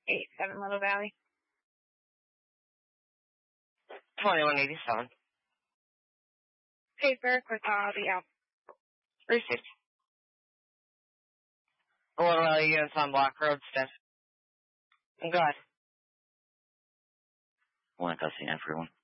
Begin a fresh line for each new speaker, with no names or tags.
87 Little Valley.
2187.
Paper with all the out.
Received. Little Valley units on Block Road, Steph. Go ahead.
Lancaster, everyone.